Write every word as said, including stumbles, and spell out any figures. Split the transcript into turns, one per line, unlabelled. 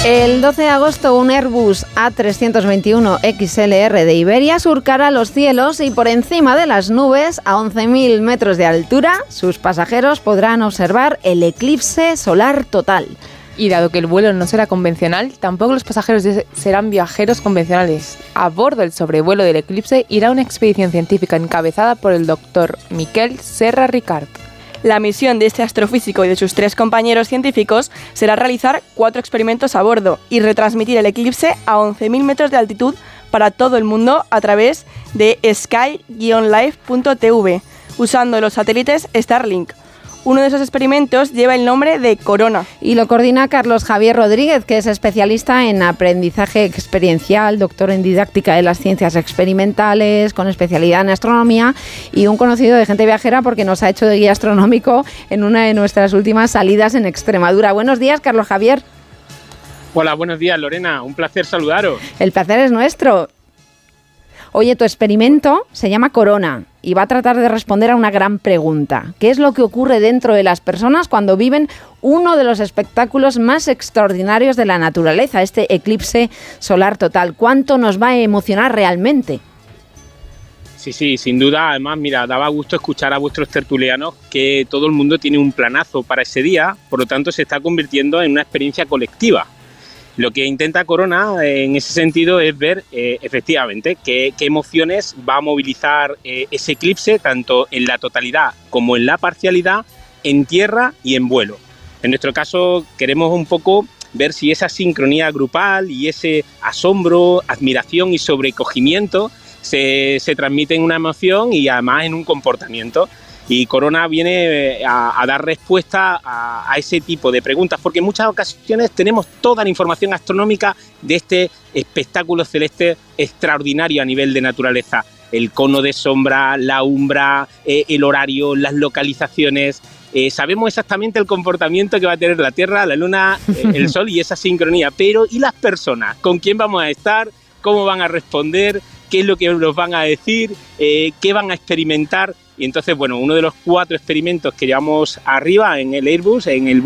El doce de agosto, un Airbus A trescientos veintiuno X L R de Iberia surcará los cielos y por encima de las nubes, a once mil metros de altura, sus pasajeros podrán observar el eclipse solar total.
Y dado que el vuelo no será convencional, tampoco los pasajeros serán viajeros convencionales. A bordo del sobrevuelo del eclipse irá una expedición científica encabezada por el doctor Miquel Serra Ricart.
La misión de este astrofísico y de sus tres compañeros científicos será realizar cuatro experimentos a bordo y retransmitir el eclipse a once mil metros de altitud para todo el mundo a través de sky guion live punto t v, usando los satélites Starlink. Uno de esos experimentos lleva el nombre de Corona.
Y lo coordina Carlos Javier Rodríguez, que es especialista en aprendizaje experiencial, doctor en didáctica de las ciencias experimentales, con especialidad en astronomía y un conocido de gente viajera porque nos ha hecho de guía astronómico en una de nuestras últimas salidas en Extremadura. Buenos días, Carlos Javier.
Hola, buenos días, Lorena. Un placer saludaros.
El placer es nuestro. Oye, tu experimento se llama Corona y va a tratar de responder a una gran pregunta. ¿Qué es lo que ocurre dentro de las personas cuando viven uno de los espectáculos más extraordinarios de la naturaleza, este eclipse solar total? ¿Cuánto nos va a emocionar realmente?
Sí, sí, sin duda. Además, mira, daba gusto escuchar a vuestros tertulianos que todo el mundo tiene un planazo para ese día, por lo tanto se está convirtiendo en una experiencia colectiva. Lo que intenta Corona eh, en ese sentido es ver eh, efectivamente qué, qué emociones va a movilizar eh, ese eclipse, tanto en la totalidad como en la parcialidad, en tierra y en vuelo. En nuestro caso queremos un poco ver si esa sincronía grupal y ese asombro, admiración y sobrecogimiento se, se transmite en una emoción y además en un comportamiento. Y Corona viene a, a dar respuesta a, a ese tipo de preguntas, porque en muchas ocasiones tenemos toda la información astronómica de este espectáculo celeste extraordinario a nivel de naturaleza. El cono de sombra, la umbra, eh, el horario, las localizaciones. Eh, sabemos exactamente el comportamiento que va a tener la Tierra, la Luna, eh, el Sol y esa sincronía. Pero ¿y las personas? ¿Con quién vamos a estar? ¿Cómo van a responder? ¿Qué es lo que nos van a decir? Eh, ¿Qué van a experimentar? Y entonces, bueno, uno de los cuatro experimentos que llevamos arriba en el Airbus, en el